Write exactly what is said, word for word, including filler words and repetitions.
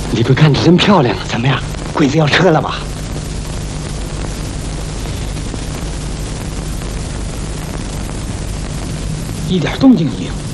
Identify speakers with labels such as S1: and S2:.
S1: 里边看着真漂亮，
S2: 怎么样？鬼子要撤了吧？一点动静也没有。